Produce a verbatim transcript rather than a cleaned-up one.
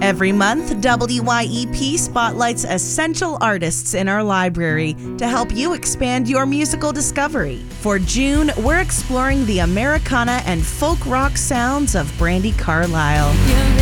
Every month, W Y E P spotlights essential artists in our library to help you expand your musical discovery. For June, we're exploring the Americana and folk rock sounds of Brandi Carlile.